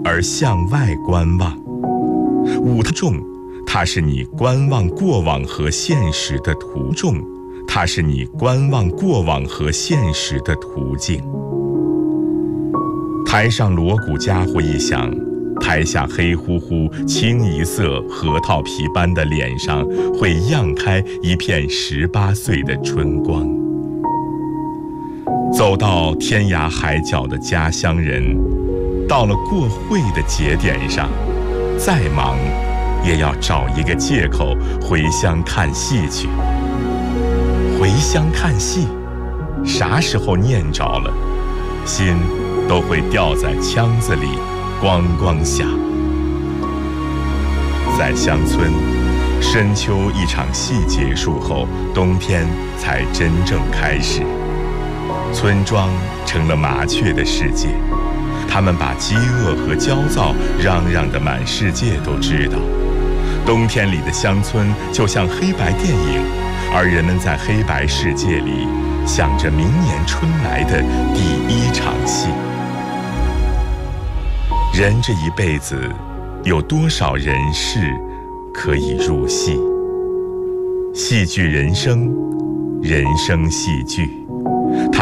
而向外观望。舞台中，它是你观望过往和现实的途中，它是你观望过往和现实的途径。台上锣鼓家伙一响，台下黑乎乎、清一色核桃皮般的脸上会漾开一片18岁的春光。走到天涯海角的家乡人，到了过会的节点上，再忙也要找一个借口回乡看戏去。回乡看戏，啥时候念着了，心都会掉在腔子里咣咣响。在乡村，深秋一场戏结束后，冬天才真正开始。村庄成了麻雀的世界，他们把饥饿和焦躁嚷嚷得满世界都知道。冬天里的乡村就像黑白电影，而人们在黑白世界里想着明年春来的第一场戏。人这一辈子，有多少人事可以入戏？戏剧人生，人生戏剧，它